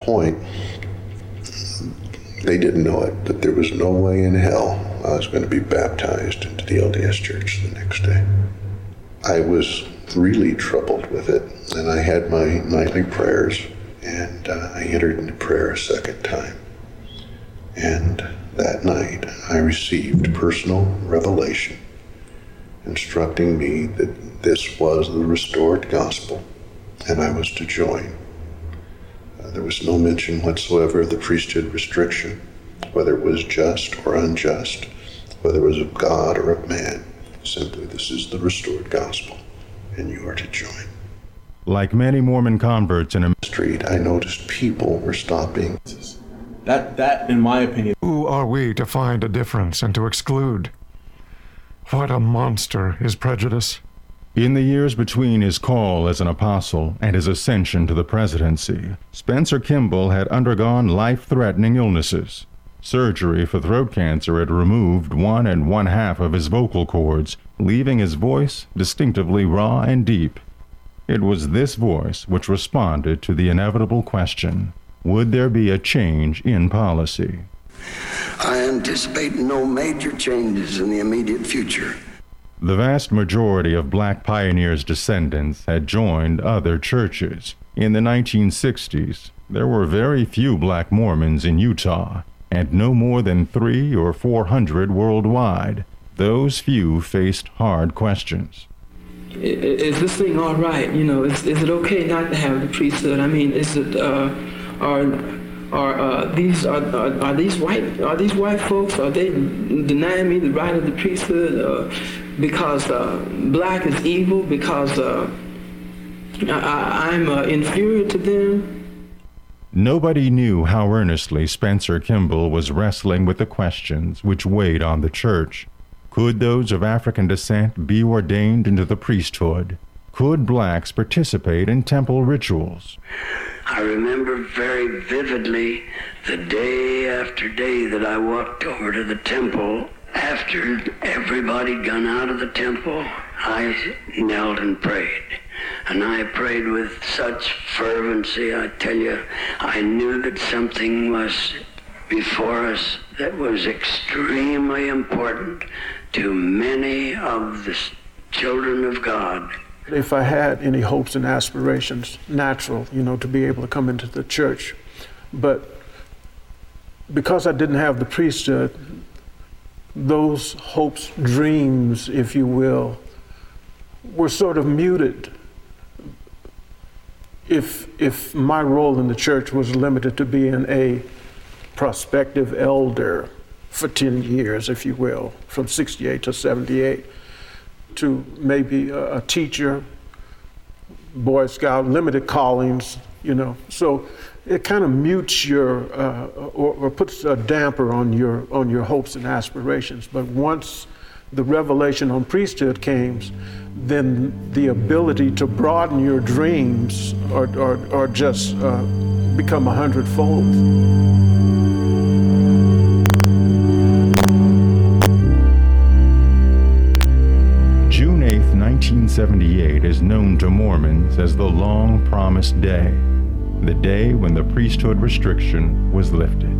point, they didn't know it, but there was no way in hell I was going to be baptized into the LDS Church the next day. I was really troubled with it, and I had my nightly prayers, and I entered into prayer a second time. And that night, I received personal revelation instructing me that this was the restored gospel, and I was to join. There was no mention whatsoever of the priesthood restriction, whether it was just or unjust, whether it was of God or of man. Simply, this is the restored gospel, and you are to join. Like many Mormon converts in a street, I noticed people were stopping. That, in my opinion... Who are we to find a difference and to exclude? What a monster is prejudice. In the years between his call as an apostle and his ascension to the presidency, Spencer Kimball had undergone life-threatening illnesses. Surgery for throat cancer had removed 1 1/2 of his vocal cords, leaving his voice distinctively raw and deep. It was this voice which responded to the inevitable question, would there be a change in policy? I anticipate no major changes in the immediate future. The vast majority of black pioneers' descendants had joined other churches. In the 1960s, there were very few black Mormons in Utah, and no more than 300 or 400 worldwide. Those few faced hard questions. Is this thing all right? You know, is it okay not to have the priesthood? I mean, is it are these white folks? Are they denying me the right of the priesthood because black is evil? Because I'm inferior to them? Nobody knew how earnestly Spencer Kimball was wrestling with the questions which weighed on the church. Could those of African descent be ordained into the priesthood? Could blacks participate in temple rituals? I remember very vividly the day after day that I walked over to the temple. After everybody had gone out of the temple, I knelt and prayed. And I prayed with such fervency, I tell you, I knew that something was before us that was extremely important to many of the children of God. If I had any hopes and aspirations, natural, to be able to come into the church. But because I didn't have the priesthood, those hopes, dreams, if you will, were sort of muted. If my role in the church was limited to being a prospective elder for 10 years, if you will, from 68 to 78, to maybe a teacher, Boy Scout, limited callings, So it kind of mutes your, or puts a damper on your hopes and aspirations. But once the revelation on priesthood came, then the ability to broaden your dreams or just become 100-fold. June 8th, 1978 is known to Mormons as the long-promised day, the day when the priesthood restriction was lifted.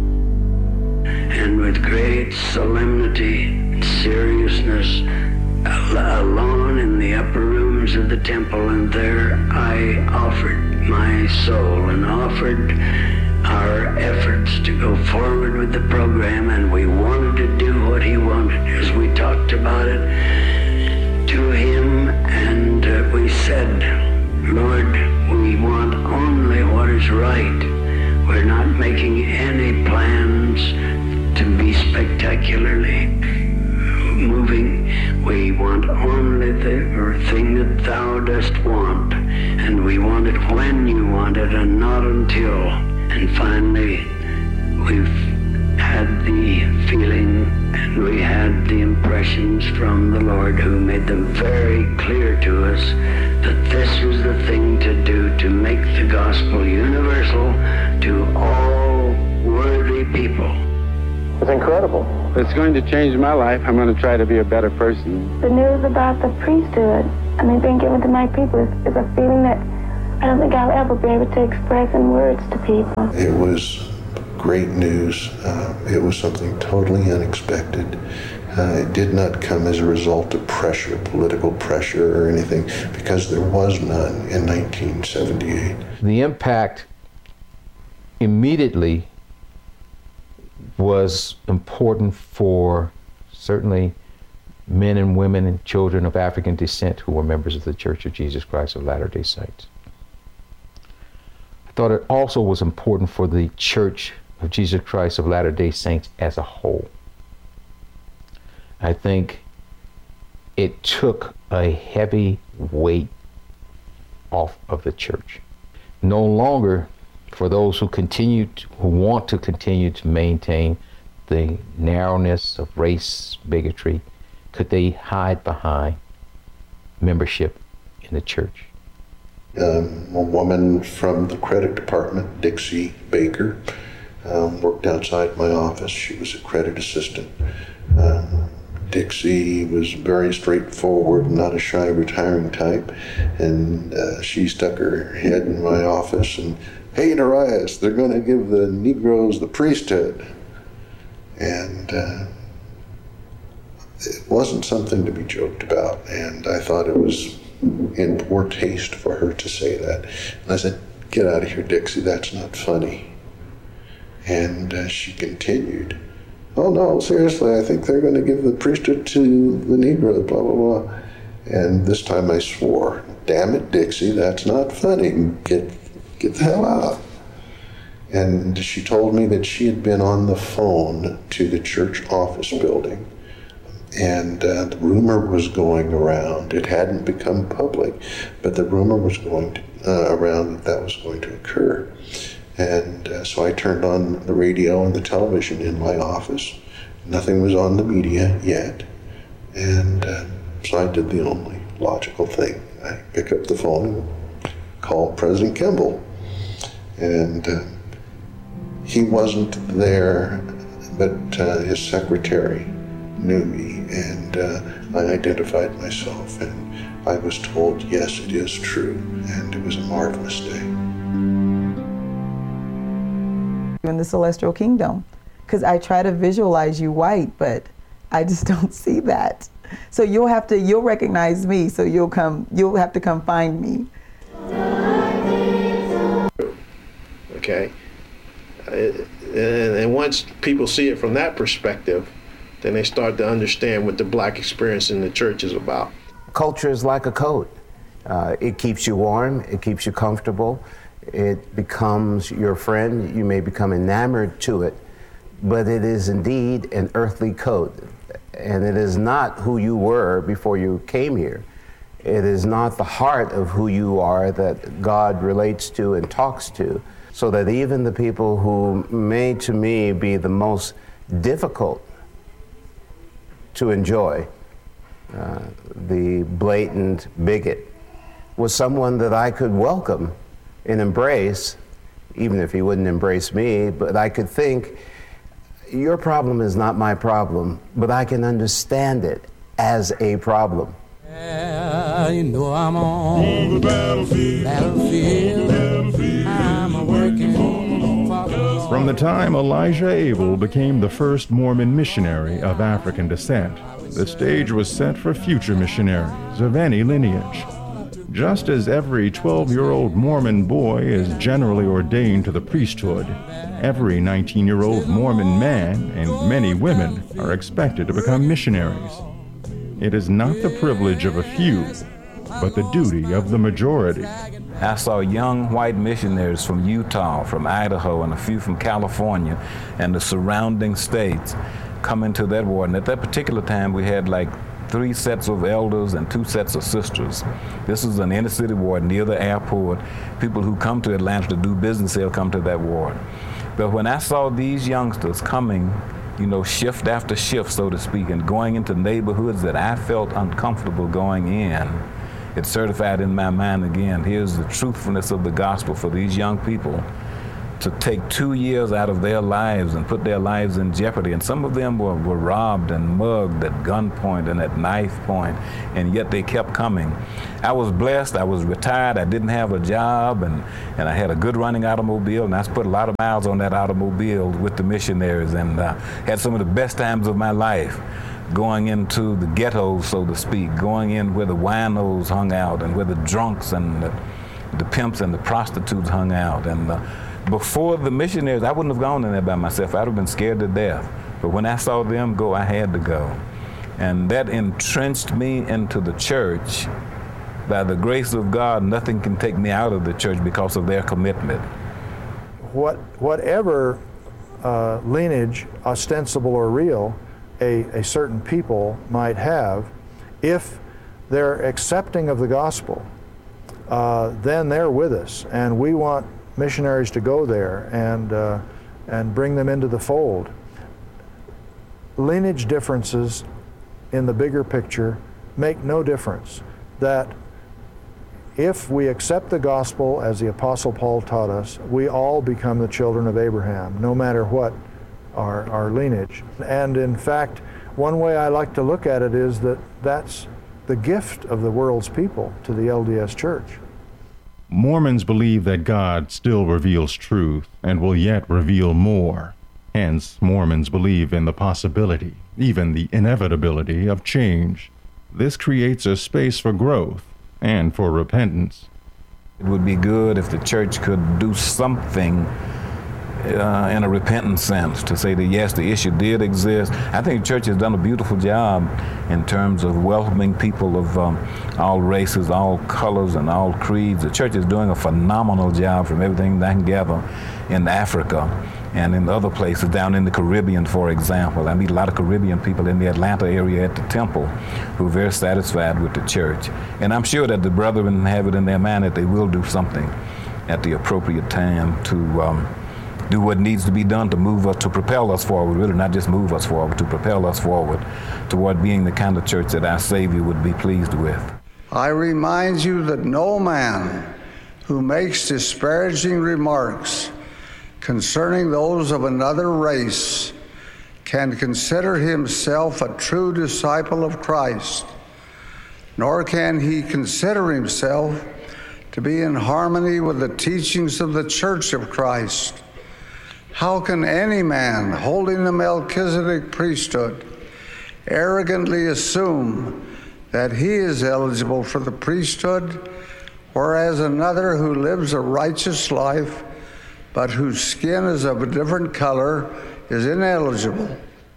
And with great solemnity and seriousness, alone in the upper rooms of the temple, and there I offered my soul and offered our efforts to go forward with the program, and we wanted to do what he wanted as we talked about it to him, and we said, Lord, we want only what is right. We're not making any plans to be spectacularly moving. We want only the thing that thou dost want, and we want it when you want it and not until. And finally, we've had the feeling and we had the impressions from the Lord, who made them very clear to us that this was the thing to do, to make the gospel universal to all worthy people. It's incredible. It's going to change my life. I'm going to try to be a better person. The news about the priesthood, being given to my people, is a feeling that I don't think I'll ever be able to express in words to people. It was great news. It was something totally unexpected. It did not come as a result of pressure, political pressure or anything, because there was none in 1978. The impact immediately was important for certainly men and women and children of African descent who were members of the Church of Jesus Christ of Latter-day Saints. I thought it also was important for the Church of Jesus Christ of Latter-day Saints as a whole. I think it took a heavy weight off of the church. No longer, for those who want to continue to maintain the narrowness of race bigotry, could they hide behind membership in the church. A woman from the credit department, Dixie Baker, worked outside my office. She was a credit assistant. Dixie was very straightforward, not a shy, retiring type, and she stuck her head in my office and, "Hey, Darius, they're going to give the Negroes the priesthood." And it wasn't something to be joked about, and I thought it was in poor taste for her to say that. And I said, "Get out of here, Dixie, that's not funny." And she continued, "Oh no, seriously, I think they're going to give the priesthood to the Negroes, blah, blah, blah." And this time I swore, "Damn it, Dixie, that's not funny. Get the hell out." And she told me that she had been on the phone to the church office building, and the rumor was going around. It hadn't become public, but the rumor was going around that was going to occur. And so I turned on the radio and the television in my office. Nothing was on the media yet. And so I did the only logical thing. I picked up the phone and called President Kimball. And he wasn't there, but his secretary knew me, and I identified myself, and I was told, yes, it is true, and it was a marvelous day. In the celestial kingdom, because I try to visualize you white, but I just don't see that. So you'll recognize me, so you'll have to come find me. Okay, and once people see it from that perspective, then they start to understand what the black experience in the church is about. Culture is like a coat. It keeps you warm, it keeps you comfortable, it becomes your friend, you may become enamored to it, but it is indeed an earthly coat, and it is not who you were before you came here. It is not the heart of who you are that God relates to and talks to, so that even the people who may to me be the most difficult to enjoy, the blatant bigot, was someone that I could welcome and embrace, even if he wouldn't embrace me, but I could think, your problem is not my problem, but I can understand it as a problem. You know I'm on the battlefield. I'm working. From the time Elijah Abel became the first Mormon missionary of African descent, the stage was set for future missionaries of any lineage. Just as every 12-year-old Mormon boy is generally ordained to the priesthood, every 19-year-old Mormon man and many women are expected to become missionaries. It is not the privilege of a few, but the duty of the majority. I saw young white missionaries from Utah, from Idaho, and a few from California and the surrounding states come into that ward. And at that particular time, we had like 3 sets of elders and 2 sets of sisters. This is an inner city ward near the airport. People who come to Atlanta to do business, they'll come to that ward. But when I saw these youngsters coming, you know, shift after shift, so to speak, and going into neighborhoods that I felt uncomfortable going in, it certified in my mind again, here's the truthfulness of the gospel for these young people. to take 2 years out of their lives and put their lives in jeopardy. And some of them were robbed and mugged at gunpoint and at knife point, and yet they kept coming. I was blessed. I was retired. I didn't have a job, and I had a good running automobile, and I put a lot of miles on that automobile with the missionaries, and had some of the best times of my life going into the ghettos, so to speak, going in where the winos hung out and where the drunks and the pimps and the prostitutes hung out. And before the missionaries, I wouldn't have gone in there by myself. I'd have been scared to death. But when I saw them go, I had to go. And that entrenched me into the church. By the grace of God, nothing can take me out of the church because of their commitment. Whatever lineage, ostensible or real, a certain people might have, if they're accepting of the gospel, then they're with us. And we want missionaries to go there and bring them into the fold. Lineage differences in the bigger picture make no difference. That if we accept the gospel as the Apostle Paul taught us, we all become the children of Abraham, no matter what our lineage. And in fact, one way I like to look at it is that that's the gift of the world's people to the LDS Church. Mormons believe that God still reveals truth and will yet reveal more. Hence, Mormons believe in the possibility, even the inevitability, of change. This creates a space for growth and for repentance. It would be good if the church could do something in a repentant sense, to say that yes, the issue did exist. I think the church has done a beautiful job in terms of welcoming people of all races, all colors, and all creeds. The church is doing a phenomenal job from everything that I can gather in Africa and in other places, down in the Caribbean, for example. I meet a lot of Caribbean people in the Atlanta area at the temple who are very satisfied with the church. And I'm sure that the brethren have it in their mind that they will do something at the appropriate time to do what needs to be done to move us, to propel us forward, really not just move us forward, to propel us forward toward being the kind of church that our Savior would be pleased with. I remind you that no man who makes disparaging remarks concerning those of another race can consider himself a true disciple of Christ, nor can he consider himself to be in harmony with the teachings of the Church of Christ. How can any man holding the Melchizedek priesthood arrogantly assume that he is eligible for the priesthood, whereas another who lives a righteous life but whose skin is of a different color is ineligible?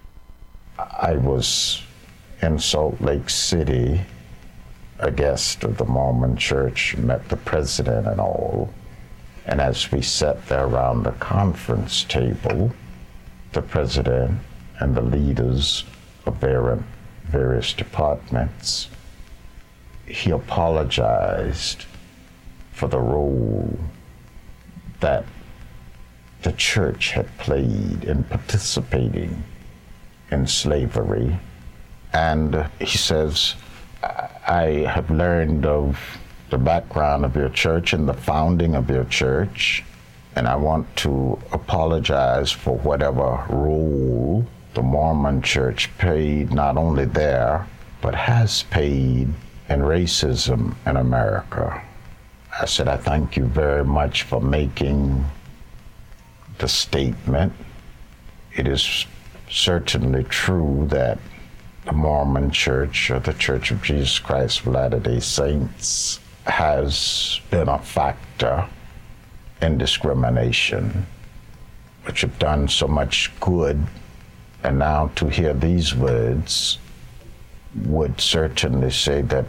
I was in Salt Lake City, a guest of the Mormon Church, met the president and all. And as we sat there around the conference table, the president and the leaders of various departments, he apologized for the role that the church had played in participating in slavery. And he says, I have learned of the background of your church and the founding of your church, and I want to apologize for whatever role the Mormon Church played, not only there, but has paid in racism in America. I said, I thank you very much for making the statement. It is certainly true that the Mormon Church, or the Church of Jesus Christ of Latter-day Saints, has been a factor in discrimination, which have done so much good. And now to hear these words would certainly say that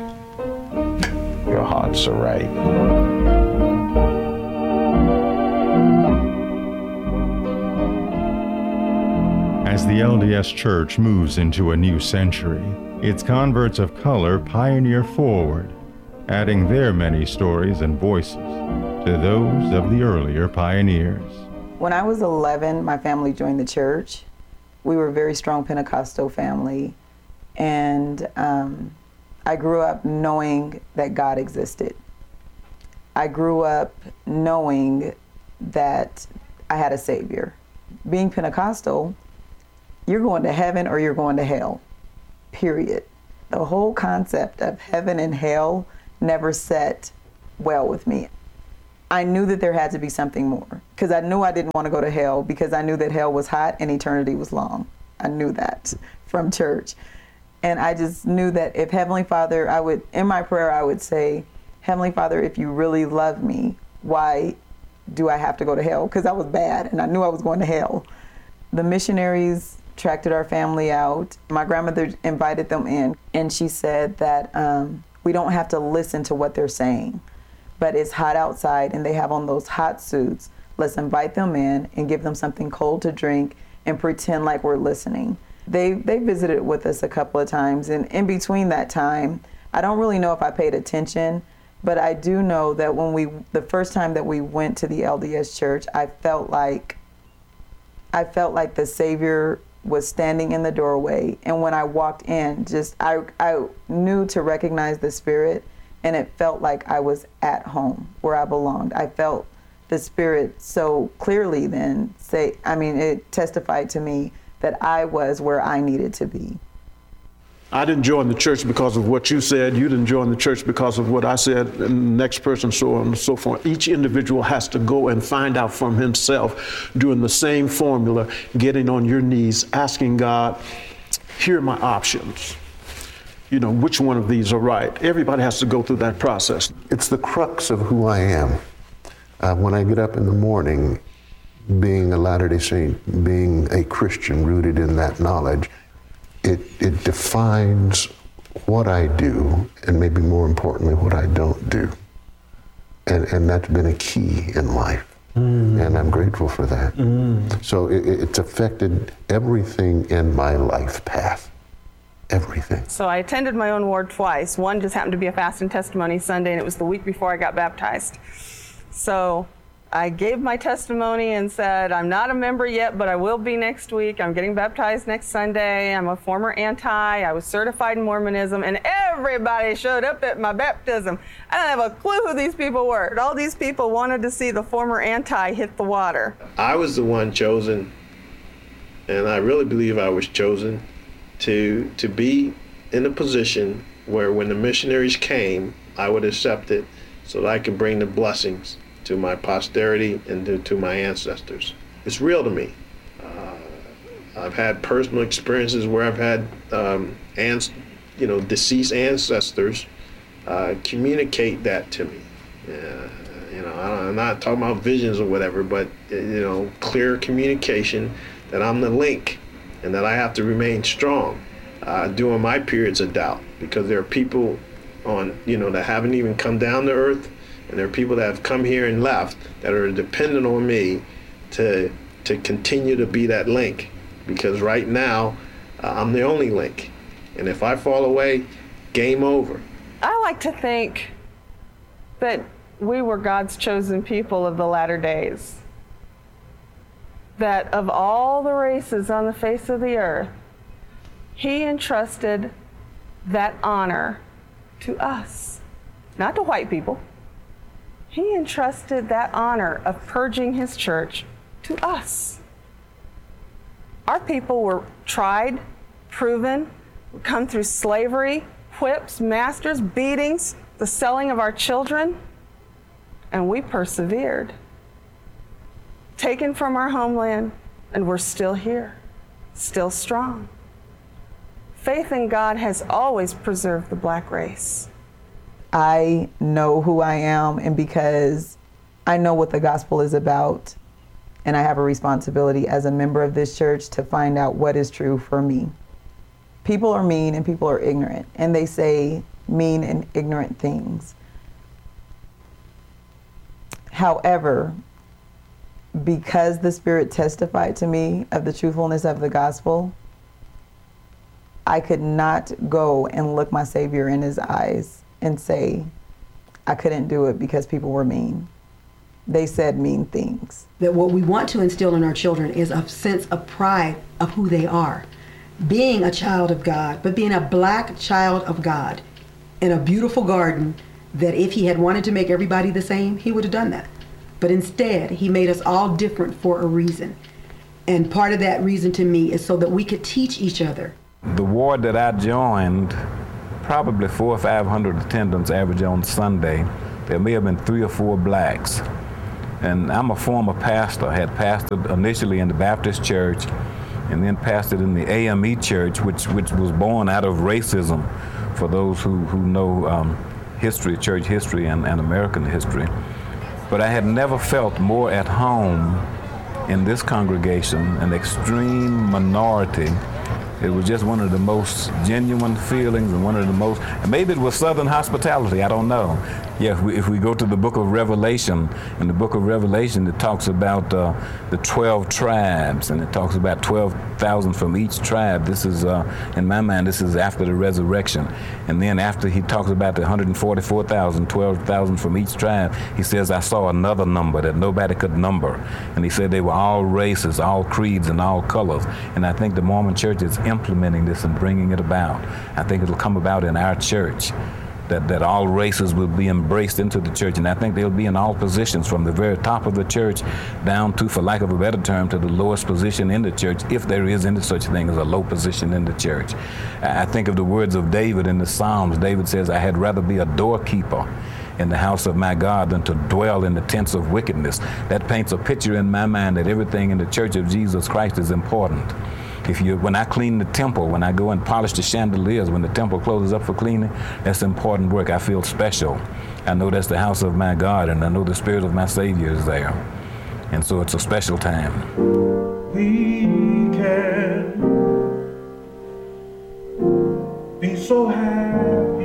your hearts are right. As the LDS Church moves into a new century, its converts of color pioneer forward, adding their many stories and voices to those of the earlier pioneers. When I was 11, my family joined the church. We were a very strong Pentecostal family, and I grew up knowing that God existed. I grew up knowing that I had a Savior. Being Pentecostal, you're going to heaven or you're going to hell, period. The whole concept of heaven and hell never set well with me. I knew that there had to be something more, because I knew I didn't want to go to hell, because I knew that hell was hot and eternity was long. I knew that from church. And I just knew that if Heavenly Father, in my prayer, I would say, Heavenly Father, if you really love me, why do I have to go to hell? Because I was bad and I knew I was going to hell. The missionaries tracted our family out. My grandmother invited them in, and she said that we don't have to listen to what they're saying, but it's hot outside and they have on those hot suits. Let's invite them in and give them something cold to drink and pretend like we're listening. They visited with us a couple of times, and in between that time, I don't really know if I paid attention, but I do know that the first time that we went to the LDS church, I felt like the Savior was standing in the doorway, and when I walked in, I knew to recognize the Spirit, and it felt like I was at home where I belonged. I felt the Spirit so clearly then it testified to me that I was where I needed to be. I didn't join the church because of what you said. You didn't join the church because of what I said, and the next person, so on and so forth. Each individual has to go and find out from himself, doing the same formula, getting on your knees, asking God, here are my options. Which one of these are right? Everybody has to go through that process. It's the crux of who I am. When I get up in the morning, being a Latter-day Saint, being a Christian rooted in that knowledge, it defines what I do, and maybe more importantly, what I don't do. And that's been a key in life. And I'm grateful for that. So it's affected everything in my life path. Everything. So I attended my own ward twice. One just happened to be a fast and testimony Sunday, and it was the week before I got baptized. So I gave my testimony and said, I'm not a member yet, but I will be next week. I'm getting baptized next Sunday. I'm a former anti. I was certified in Mormonism, and everybody showed up at my baptism. I didn't have a clue who these people were. All these people wanted to see the former anti hit the water. I was the one chosen, and I really believe I was chosen to be in a position where when the missionaries came, I would accept it so that I could bring the blessings to my posterity and to my ancestors. It's real to me. I've had personal experiences where I've had deceased ancestors communicate that to me. I'm not talking about visions or whatever, but clear communication that I'm the link and that I have to remain strong during my periods of doubt, because there are people that haven't even come down to earth, and there are people that have come here and left that are dependent on me to continue to be that link, because right now I'm the only link, and if I fall away, game over. I like to think that we were God's chosen people of the latter days. That of all the races on the face of the earth, He entrusted that honor to us, not to white people. He entrusted that honor of purging His church to us. Our people were tried, proven, come through slavery, whips, masters, beatings, the selling of our children, and we persevered. Taken from our homeland, and we're still here, still strong. Faith in God has always preserved the black race. I know who I am, and because I know what the gospel is about, and I have a responsibility as a member of this church to find out what is true for me. People are mean and people are ignorant, and they say mean and ignorant things. However, because the Spirit testified to me of the truthfulness of the gospel, I could not go and look my Savior in His eyes and say I couldn't do it because people were mean. They said mean things. That what we want to instill in our children is a sense of pride of who they are. Being a child of God, but being a black child of God in a beautiful garden, that if He had wanted to make everybody the same, He would have done that. But instead, he made us all different for a reason. And part of that reason to me is so that we could teach each other. The ward that I joined, probably 400 or 500 attendants average on Sunday. There may have been 3 or 4 blacks. And I'm a former pastor, had pastored initially in the Baptist church and then pastored in the AME church, which was born out of racism, for those who know history, church history and American history. But I had never felt more at home in this congregation, an extreme minority. It was just one of the most genuine feelings and one of the most, and maybe it was Southern hospitality, I don't know. Yeah, if we go to the book of Revelation, in the book of Revelation it talks about the 12 tribes, and it talks about 12,000 from each tribe. This is, in my mind, this is after the resurrection. And then after he talks about the 144,000, 12,000 from each tribe, he says, I saw another number that nobody could number. And he said they were all races, all creeds, and all colors. And I think the Mormon church is implementing this and bringing it about. I think it'll come about in our church. That all races will be embraced into the church, and I think they'll be in all positions, from the very top of the church down to, for lack of a better term, to the lowest position in the church, if there is any such thing as a low position in the church. I think of the words of David in the Psalms. David says, I had rather be a doorkeeper in the house of my God than to dwell in the tents of wickedness. That paints a picture in my mind that everything in the church of Jesus Christ is important. When I clean the temple, when I go and polish the chandeliers, when the temple closes up for cleaning, that's important work. I feel special. I know that's the house of my God, and I know the Spirit of my Savior is there. And so it's a special time. We can be so happy